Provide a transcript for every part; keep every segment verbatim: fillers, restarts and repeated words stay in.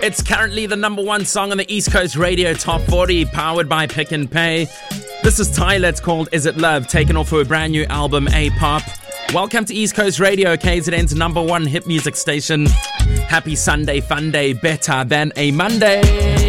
It's currently the number one song on the East Coast Radio Top forty, powered by Pick and Pay. This is Tyler. It's called Is It Love, taken off her brand new album, A-Pop. Welcome to East Coast Radio, K Z N's number one hit music station. Happy Sunday, fun day, better than a Monday.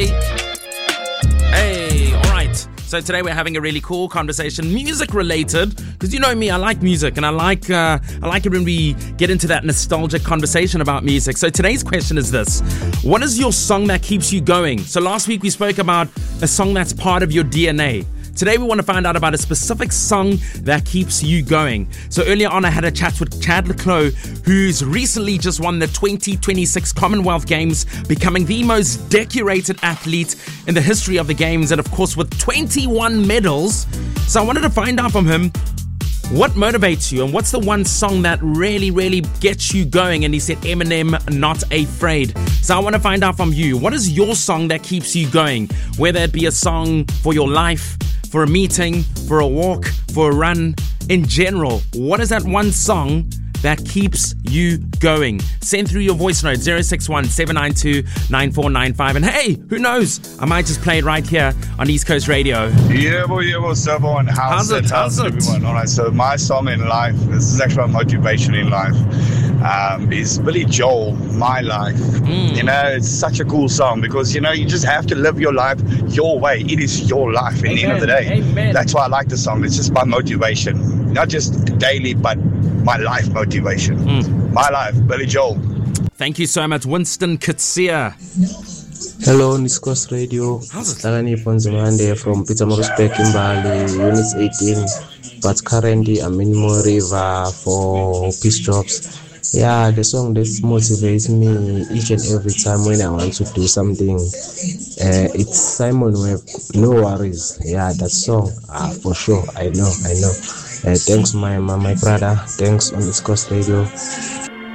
Hey, all right. So today we're having a really cool conversation, music related, because you know me, I like music, and I like uh, I like it when we get into that nostalgic conversation about music. So today's question is this: what is your song that keeps you going? So last week we spoke about a song that's part of your D N A. Today we want to find out about a specific song that keeps you going. So earlier on I had a chat with Chad Leclos, who's recently just won the twenty twenty-six Commonwealth Games, becoming the most decorated athlete in the history of the games, and of course with twenty-one medals. So I wanted to find out from him what motivates you and what's the one song that really, really gets you going. And he said Eminem, Not Afraid. So I want to find out from you, what is your song that keeps you going? Whether it be a song for your life, for a meeting, for a walk, for a run, in general, what is that one song that keeps you going? Send through your voice note, zero six one, seven nine two, nine four nine five. And hey, who knows? I might just play it right here on East Coast Radio. Yeah, well, yeah, well, so everyone, how's, how's it? How's, how's it? Everyone? All right, so my song in life, this is actually my motivation in life, um, is Billy Joel, My Life. Mm. You know, it's such a cool song because, you know, you just have to live your life your way. It is your life at the end of the day. Amen. That's why I like the song. It's just my motivation, not just daily, but my life motivation. Mm. My Life, Billy Joel. Thank you so much, Winston Kitsia. Hello, East Coast Radio. Hlakani Ponzimande from Peter Morrisbeck in Bali, Unit eighteen. But currently I'm in Mo River for Peace Jobs. Yeah, the song that motivates me each and every time when I want to do something. Uh, it's Simon Webb, No Worries. Yeah, that song, ah, for sure. I know, I know. Uh, thanks, my, my my brother. Thanks on East Coast Radio.